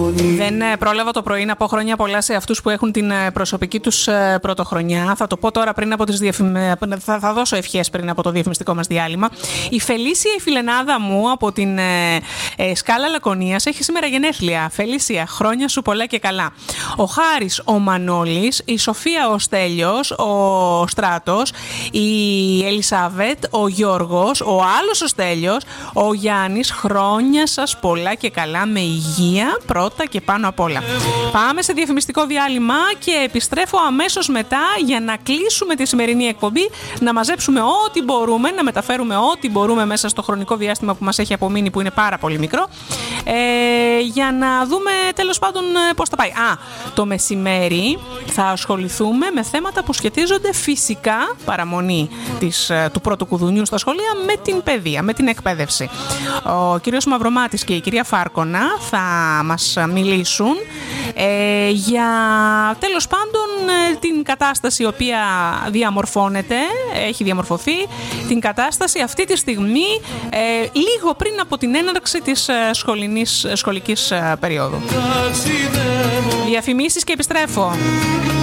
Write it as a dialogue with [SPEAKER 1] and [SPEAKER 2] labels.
[SPEAKER 1] Δεν πρόλαβα το πρωί να πω χρόνια πολλά σε αυτούς που έχουν την προσωπική τους πρωτοχρονιά. Θα το πω τώρα πριν από τις θα δώσω ευχές πριν από το διαφημιστικό μας διάλειμμα. Η Φελίσια, η φιλενάδα μου από την Σκάλα Λακωνίας, έχει σήμερα γενέθλια. Φελίσια, χρόνια σου πολλά και καλά. Ο Χάρης, ο Μανώλης, η Σοφία, ο Στέλιος, ο Στράτος, η Ελισάβετ, ο Γιώργος, ο άλλος ο Στέλιος, ο Γιάννης, χρόνια σας πολλά και καλά, με υγεία πρώτα και πάνω απ' όλα. Πάμε σε διαφημιστικό διάλειμμα και επιστρέφω αμέσως μετά για να κλείσουμε τη σημερινή εκπομπή, να μαζέψουμε ό,τι μπορούμε, να μεταφέρουμε ό,τι μπορούμε μέσα στο χρονικό διάστημα που μας έχει απομείνει, που είναι πάρα πολύ μικρό, για να δούμε τέλος πάντων πώς θα πάει. Το μεσημέρι θα ασχοληθούμε με θέματα που σχετίζονται φυσικά, παραμονή του πρώτου κουδουνιού στα σχολεία, με την παιδεία, με την εκπαίδευση. Ο κύριος Μαυρομάτης και η κυρία Φάρκονα θα μας μιλήσουν για τέλος πάντων την κατάσταση η οποία διαμορφώνεται, έχει διαμορφωθεί, την κατάσταση αυτή τη στιγμή λίγο πριν από την έναρξη της σχολικής περίοδου. Διαφημίσεις και επιστρέφω.